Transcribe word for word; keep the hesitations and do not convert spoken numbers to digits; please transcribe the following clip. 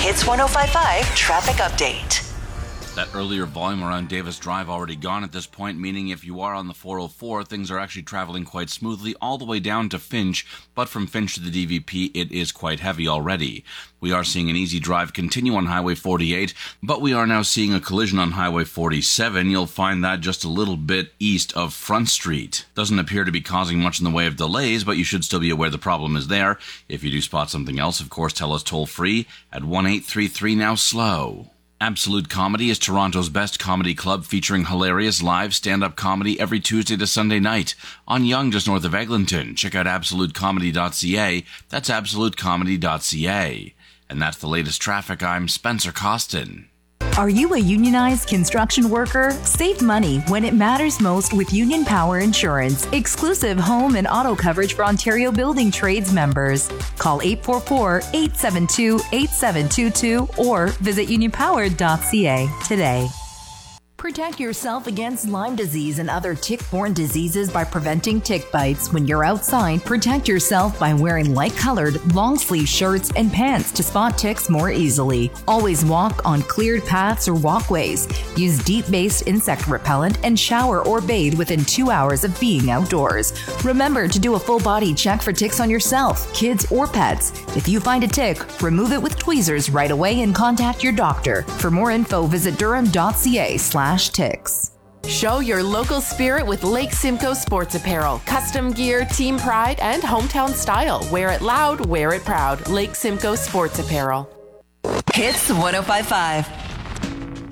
Hits one oh five point five traffic update. That earlier volume around Davis Drive already gone at this point, meaning if you are on the four oh four, things are actually traveling quite smoothly all the way down to Finch, but from Finch to the D V P, it is quite heavy already. We are seeing an easy drive continue on Highway forty-eight, but we are now seeing a collision on Highway forty-seven. You'll find that just a little bit east of Front Street. Doesn't appear to be causing much in the way of delays, but you should still be aware the problem is there. If you do spot something else, of course, tell us toll-free at one eight three three now slow. Absolute Comedy is Toronto's best comedy club, featuring hilarious live stand-up comedy every Tuesday to Sunday night on Yonge, just north of Eglinton. Check out absolute comedy dot c a. That's absolute comedy dot c a. And that's the latest traffic. I'm Spencer Costin. Are you a unionized construction worker? Save money when it matters most with Union Power Insurance. Exclusive home and auto coverage for Ontario Building Trades members. Call eight four four, eight seven two, eight seven two two or visit union power dot c a today. Protect yourself against Lyme disease and other tick-borne diseases by preventing tick bites. When you're outside, protect yourself by wearing light-colored, long-sleeve shirts and pants to spot ticks more easily. Always walk on cleared paths or walkways. Use DEET-based insect repellent and shower or bathe within two hours of being outdoors. Remember to do a full-body check for ticks on yourself, kids, or pets. If you find a tick, remove it with tweezers right away and contact your doctor. For more info, visit durham dot c a slash ticks. Show your local spirit with Lake Simcoe Sports Apparel. Custom gear, team pride, and hometown style. Wear it loud, wear it proud. Lake Simcoe Sports Apparel. Hits one oh five point five.